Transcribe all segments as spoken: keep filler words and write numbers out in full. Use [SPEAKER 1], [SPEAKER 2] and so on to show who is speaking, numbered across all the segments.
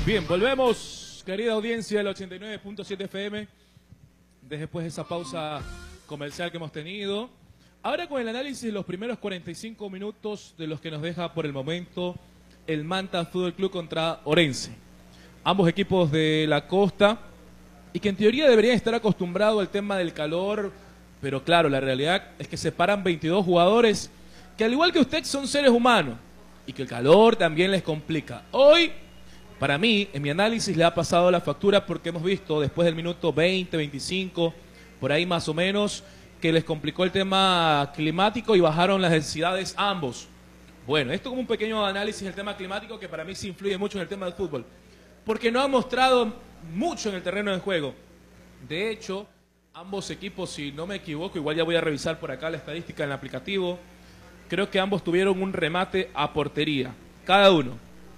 [SPEAKER 1] Bien, volvemos, querida audiencia del ochenta y nueve punto siete F M, después de esa pausa comercial que hemos tenido. Ahora con el análisis de los primeros cuarenta y cinco minutos de los que nos deja por el momento el Manta Fútbol Club contra Orense. Ambos equipos de la costa y que en teoría deberían estar acostumbrados al tema del calor, pero claro, la realidad es que se paran veintidós jugadores que al igual que usted son seres humanos y que el calor también les complica. Hoy, para mí, en mi análisis le ha pasado la factura porque hemos visto después del minuto veinte, veinticinco, por ahí más o menos, que les complicó el tema climático y bajaron las densidades ambos. Bueno, esto como un pequeño análisis del tema climático que para mí sí influye mucho en el tema del fútbol, porque no han mostrado mucho en el terreno de juego. De hecho, ambos equipos, si no me equivoco, igual ya voy a revisar por acá la estadística en el aplicativo, creo que ambos tuvieron un remate a portería, cada uno.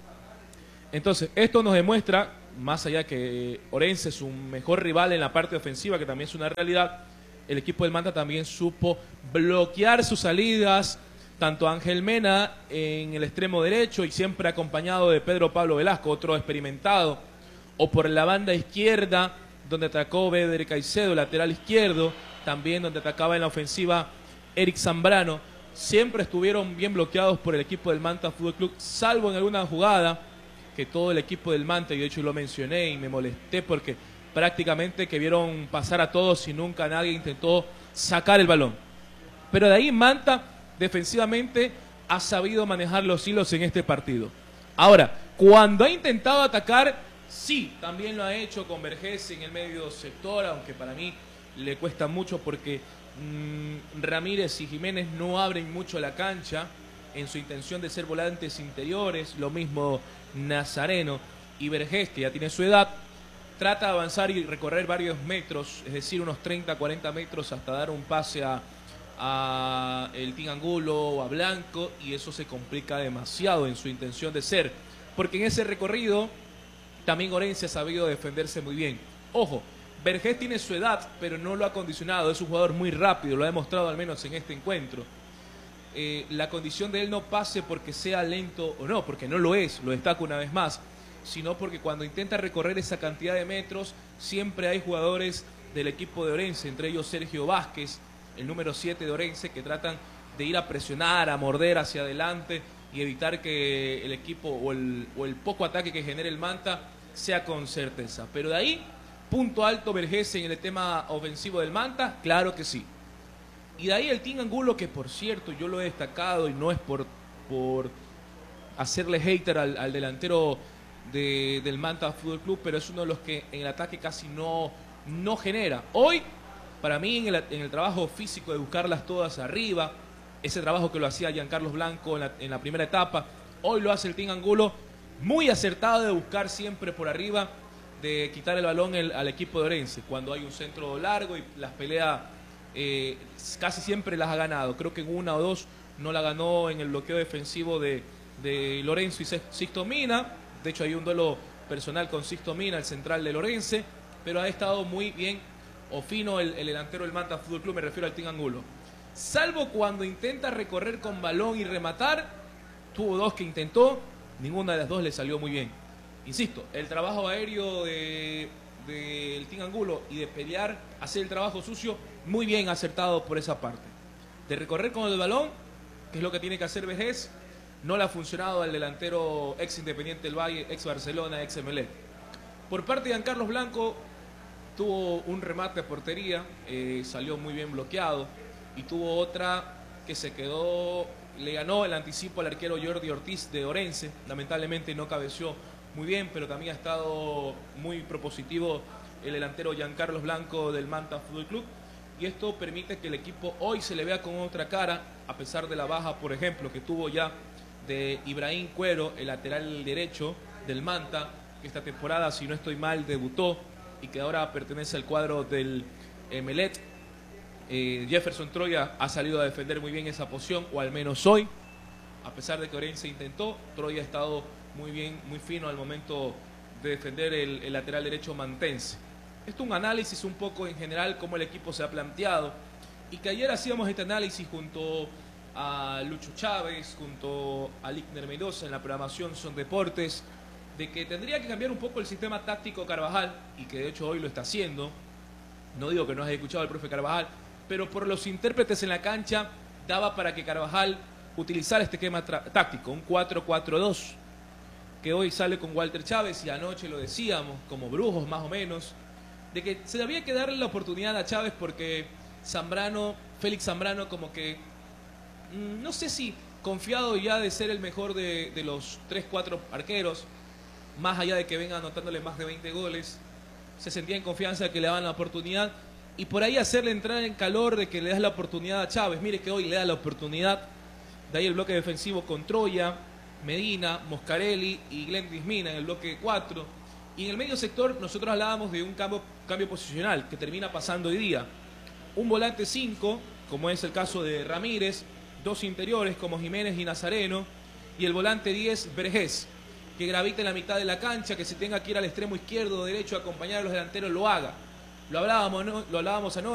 [SPEAKER 1] Entonces, esto nos demuestra, más allá que Orense es un mejor rival en la parte ofensiva, que también es una realidad, el equipo del Manta también supo bloquear sus salidas, tanto Ángel Mena en el extremo derecho y siempre acompañado de Pedro Pablo Velasco, otro experimentado, o por la banda izquierda, donde atacó Beder Caicedo, lateral izquierdo, también donde atacaba en la ofensiva Eric Zambrano. Siempre estuvieron bien bloqueados por el equipo del Manta Fútbol Club, salvo en alguna jugada que todo el equipo del Manta, y de hecho lo mencioné y me molesté porque prácticamente que vieron pasar a todos y nunca nadie intentó sacar el balón. Pero de ahí Manta defensivamente ha sabido manejar los hilos en este partido. Ahora, cuando ha intentado atacar, sí, también lo ha hecho con Vergés en el medio sector, aunque para mí le cuesta mucho porque mmm, Ramírez y Jiménez no abren mucho la cancha en su intención de ser volantes interiores, lo mismo Nazareno, y Vergés, que ya tiene su edad, trata de avanzar y recorrer varios metros, es decir, unos treinta, cuarenta metros hasta dar un pase a, a el Team Angulo o a Blanco, y eso se complica demasiado en su intención de ser, porque en ese recorrido también Orense ha sabido defenderse muy bien. Ojo, Vergés tiene su edad, pero no lo ha condicionado, es un jugador muy rápido, lo ha demostrado al menos en este encuentro. Eh, la condición de él no pase porque sea lento o no, porque no lo es, lo destaco una vez más, sino porque cuando intenta recorrer esa cantidad de metros, siempre hay jugadores del equipo de Orense, entre ellos Sergio Vázquez, el número siete de Orense, que tratan de ir a presionar, a morder hacia adelante y evitar que el equipo o el, o el poco ataque que genere el Manta sea con certeza. Pero de ahí, punto alto Vergés en el tema ofensivo del Manta, claro que sí. Y de ahí el Team Angulo, que por cierto yo lo he destacado y no es por, por hacerle hater al, al delantero de, del Manta Fútbol Club, pero es uno de los que en el ataque casi no, no genera. Hoy, para mí, en el, en el trabajo físico de buscarlas todas arriba, ese trabajo que lo hacía Giancarlos Blanco en la, en la primera etapa, hoy lo hace el Team Angulo, muy acertado de buscar siempre por arriba, de quitar el balón el, al equipo de Orense, cuando hay un centro largo y las peleas eh, casi siempre las ha ganado. Creo que en una o dos no la ganó en el bloqueo defensivo de, de Lorenzo y Sixto Mina. De hecho hay un duelo personal con Sixto Mina, el central de Orense, pero ha estado muy bien o fino el, el delantero del Manta Fútbol Club, me refiero al Team Angulo. Salvo cuando intenta recorrer con balón y rematar, tuvo dos que intentó, ninguna de las dos le salió muy bien. Insisto, el trabajo aéreo del de, de Team Angulo y de pelear, hacer el trabajo sucio, muy bien acertado por esa parte. De recorrer con el balón, que es lo que tiene que hacer Vergés, no le ha funcionado al delantero ex Independiente del Valle, ex Barcelona, ex Emelec. Por parte de Giancarlos Blanco, tuvo un remate a portería, eh, salió muy bien bloqueado, y tuvo otra que se quedó, le ganó el anticipo al arquero Jordi Ortiz de Orense, lamentablemente no cabeció muy bien, pero también ha estado muy propositivo el delantero Giancarlos Blanco del Manta Fútbol Club, y esto permite que el equipo hoy se le vea con otra cara, a pesar de la baja, por ejemplo, que tuvo ya de Ibrahim Cuero, el lateral derecho del Manta, que esta temporada, si no estoy mal, debutó y que ahora pertenece al cuadro del Emelec. Eh, Jefferson Troya ha salido a defender muy bien esa posición, o al menos hoy, a pesar de que Orense intentó, Troya ha estado muy bien, muy fino al momento de defender el, el lateral derecho mantense. Esto es un análisis un poco en general cómo el equipo se ha planteado, y que ayer hacíamos este análisis junto a Lucho Chávez, junto a Lickner Mendoza en la programación Son Deportes, de que tendría que cambiar un poco el sistema táctico Carvajal, y que de hecho hoy lo está haciendo. No digo que no haya escuchado al profe Carvajal, pero por los intérpretes en la cancha daba para que Carvajal utilizara este esquema táctico, un cuatro cuatro dos, que hoy sale con Walter Chávez, y anoche lo decíamos, como brujos más o menos, de que se había que darle la oportunidad a Chávez porque Zambrano, Félix Zambrano, como que, mmm, no sé si confiado ya de ser el mejor de, de los tres cuatro arqueros, más allá de que venga anotándole más de veinte goles, se sentía en confianza de que le daban la oportunidad, y por ahí hacerle entrar en calor de que le das la oportunidad a Chávez. Mire que hoy le da la oportunidad, de ahí el bloque defensivo con Troya, Medina, Moscarelli y Glendis Mina en el bloque cuatro, y en el medio sector nosotros hablábamos de un cambio, cambio posicional que termina pasando hoy día. Un volante cinco, como es el caso de Ramírez, dos interiores como Jiménez y Nazareno, y el volante diez, Vergés, que gravita en la mitad de la cancha, que si tenga que ir al extremo izquierdo o derecho a acompañar a los delanteros lo haga. Lo hablábamos, ¿no? Lo hablábamos anoche.